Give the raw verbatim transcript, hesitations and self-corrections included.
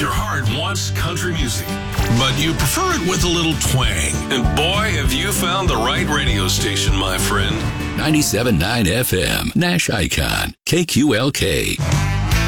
Your heart wants country music, but you prefer it with a little twang. And boy, have you found the right radio station, my friend. ninety-seven point nine F M, Nash Icon, K Q L K.